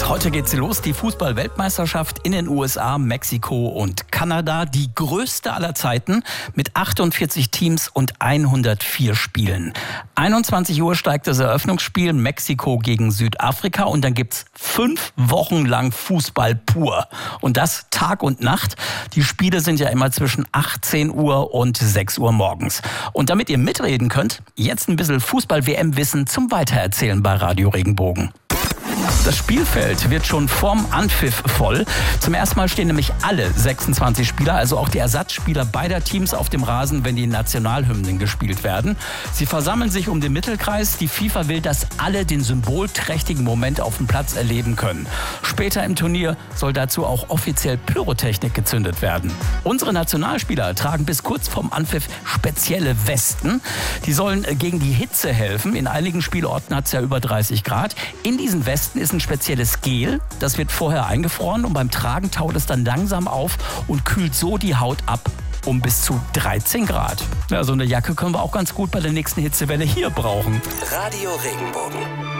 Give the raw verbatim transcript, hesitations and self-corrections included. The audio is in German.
Sport. Heute geht sie los, die Fußball-Weltmeisterschaft in den U S A, Mexiko und Kanada. Die größte aller Zeiten mit achtundvierzig Teams und hundertvier Spielen. einundzwanzig Uhr steigt das Eröffnungsspiel, Mexiko gegen Südafrika. Und dann gibt's fünf Wochen lang Fußball pur. Und das Tag und Nacht. Die Spiele sind ja immer zwischen achtzehn Uhr und sechs Uhr morgens. Und damit ihr mitreden könnt, jetzt ein bisschen Fußball-W M-Wissen zum Weitererzählen bei Radio Regenbogen. Das Spielfeld wird schon vorm Anpfiff voll. Zum ersten Mal stehen nämlich alle sechsundzwanzig Spieler, also auch die Ersatzspieler beider Teams auf dem Rasen, wenn die Nationalhymnen gespielt werden. Sie versammeln sich um den Mittelkreis. Die FIFA will, dass alle den symbolträchtigen Moment auf dem Platz erleben können. Später im Turnier soll dazu auch offiziell Pyrotechnik gezündet werden. Unsere Nationalspieler tragen bis kurz vorm Anpfiff spezielle Westen. Die sollen gegen die Hitze helfen. In einigen Spielorten hat es ja über dreißig Grad. In diesen Westen ist ein spezielles Gel, das wird vorher eingefroren und beim Tragen taut es dann langsam auf und kühlt so die Haut ab um bis zu dreizehn Grad. Ja, so eine Jacke können wir auch ganz gut bei der nächsten Hitzewelle hier brauchen. Radio Regenbogen.